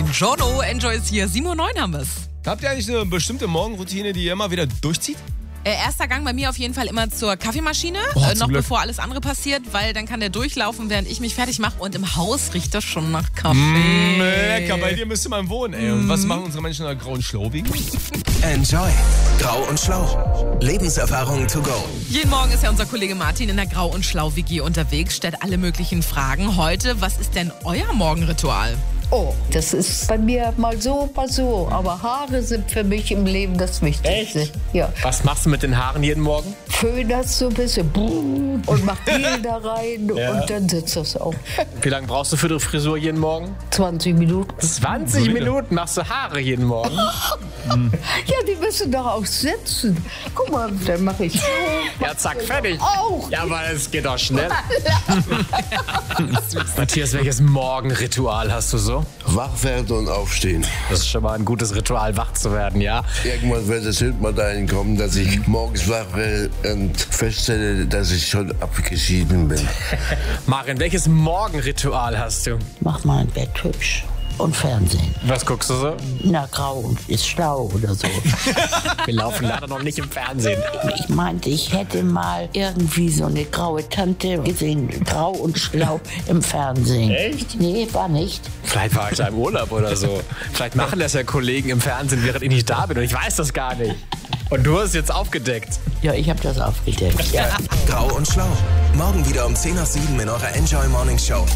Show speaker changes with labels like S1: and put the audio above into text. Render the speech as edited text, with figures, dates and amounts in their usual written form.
S1: Buongiorno, Enjoy ist hier. 7:09 Uhr haben wir's.
S2: Habt ihr eigentlich eine bestimmte Morgenroutine, die ihr immer wieder durchzieht?
S1: Erster Gang bei mir auf jeden Fall immer zur Kaffeemaschine,
S2: zum
S1: noch
S2: Glück.
S1: bevor alles andere passiert, weil dann kann der durchlaufen, während ich mich fertig mache und im Haus riecht das schon nach Kaffee.
S2: Lecker, bei dir müsste man wohnen, ey. Und was machen unsere Menschen in der grauen Schlau-Wiege?
S3: Enjoy. Grau und Schlau. Lebenserfahrung to go.
S1: Jeden Morgen ist ja unser Kollege Martin in der Grau- und Schlau-WG unterwegs, stellt alle möglichen Fragen. Heute, was ist denn euer Morgenritual?
S4: Oh, das ist bei mir mal so, mal so. Aber Haare sind für mich im Leben das Wichtigste.
S5: Echt?
S4: Ja.
S5: Was machst du mit den Haaren jeden Morgen?
S4: Föhn das so ein bisschen und mach Gel da rein und dann sitzt das auch.
S5: Wie lange brauchst du für die Frisur jeden Morgen?
S4: 20 Minuten.
S5: 20 Minuten machst du Haare jeden Morgen.
S4: Ja, die müssen doch auch sitzen. Guck mal, dann mache ich so.
S5: Ja, zack, fertig.
S4: Auch.
S5: Ja, aber es geht doch schnell. Matthias, welches Morgenritual hast du so?
S6: Wach werden und aufstehen.
S5: Das ist schon mal ein gutes Ritual, wach zu werden, ja?
S6: Irgendwann wird das Bild mal dahin kommen, dass ich morgens wache und feststelle, dass ich schon abgeschieden bin.
S5: Marin, welches Morgenritual hast du?
S7: Mach mein Bett hübsch und Fernsehen.
S5: Was guckst du so?
S7: Na, grau ist schlau oder so.
S5: Wir laufen leider noch nicht im Fernsehen.
S7: Ich meinte, ich hätte mal irgendwie so eine graue Tante gesehen, grau und schlau im Fernsehen.
S5: Echt?
S7: Nee, war nicht.
S5: Vielleicht war ich da im Urlaub oder so. Vielleicht machen das ja Kollegen im Fernsehen, während ich nicht da bin und ich weiß das gar nicht. Und du hast es jetzt aufgedeckt.
S7: Ja, ich habe das aufgedeckt. Ja.
S3: Grau und Schlau. Morgen wieder um 10 nach 7 in eurer Enjoy Morning Show.